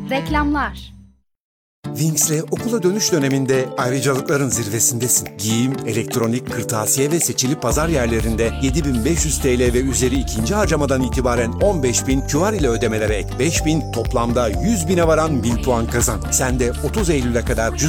Reklamlar. Wings'le okula dönüş döneminde ayrıcalıkların zirvesindesin. Giyim, elektronik, kırtasiye ve seçili pazar yerlerinde 7.500 TL ve üzeri ikinci harcamadan itibaren 15.000, QR ile ödemelere ek 5.000, toplamda 100.000'e varan 1000 puan kazan. Sen de 30 Eylül'e kadar